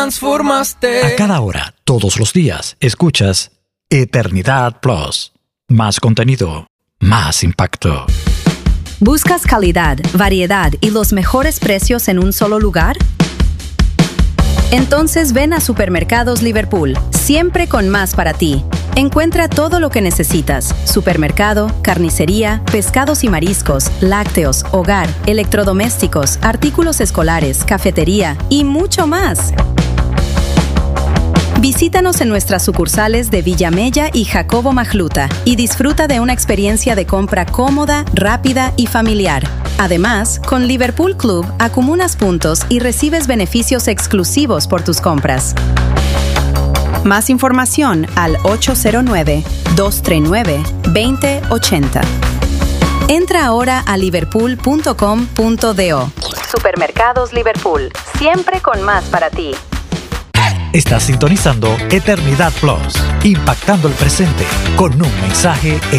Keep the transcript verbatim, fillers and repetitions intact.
transformaste. A cada hora, todos los días, escuchas Eternidad Plus. Más contenido, más impacto. ¿Buscas calidad, variedad y los mejores precios en un solo lugar? Entonces ven a Supermercados Liverpool, siempre con más para ti. Encuentra todo lo que necesitas: supermercado, carnicería, pescados y mariscos, lácteos, hogar, electrodomésticos, artículos escolares, cafetería y mucho más. Visítanos en nuestras sucursales de Villamella y Jacobo Majluta y disfruta de una experiencia de compra cómoda, rápida y familiar. Además, con Liverpool Club acumulas puntos y recibes beneficios exclusivos por tus compras. Más información al ocho cero nueve, dos tres nueve, dos cero ocho cero. Entra ahora a liverpool punto com punto do. Supermercados Liverpool, siempre con más para ti. Estás sintonizando Eternidad Plus, impactando el presente con un mensaje